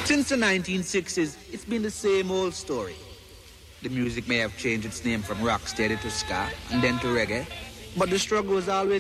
Since the 1960s, it's been the same old story. The music may have changed its name from rocksteady to ska and then to reggae, but the struggle was always